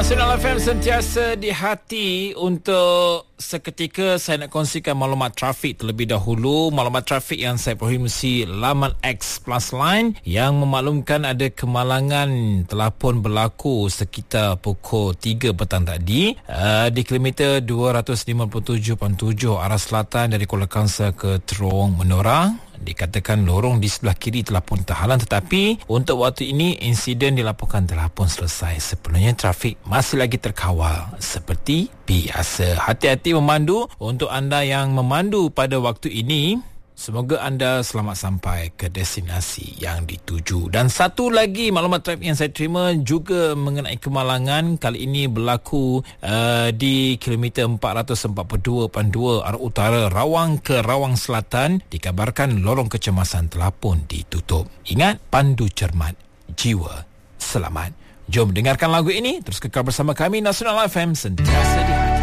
Nasional FM sentiasa di hati. Untuk seketika saya nak kongsikan maklumat trafik terlebih dahulu. Maklumat trafik yang saya perhimsi laman X Plus Line yang memaklumkan ada kemalangan telah pun berlaku sekitar pukul 3 petang tadi di kilometer 257.7 arah selatan dari Kuala Kangsar ke Terowong Menora. Dikatakan lorong di sebelah kiri telah pun terhalang, tetapi untuk waktu ini insiden dilaporkan telah pun selesai. Sepenuhnya trafik masih lagi terkawal seperti biasa. Hati-hati memandu. Untuk anda yang memandu pada waktu ini, semoga anda selamat sampai ke destinasi yang dituju. Dan satu lagi maklumat trafik yang saya terima juga mengenai kemalangan. Kali ini berlaku di kilometer 442.2 arah utara Rawang ke Rawang Selatan. Dikabarkan lorong kecemasan telah pun ditutup. Ingat, pandu cermat, jiwa selamat. Jom dengarkan lagu ini. Terus kekal bersama kami, Nasional FM sentiasa di